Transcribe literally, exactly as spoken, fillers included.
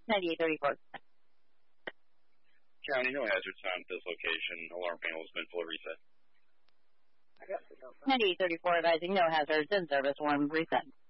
ninety-eight thirty-four. County, no hazards found at this location. Alarm panel has been fully reset. ninety-eight thirty-four advising no hazards in service, warm reset.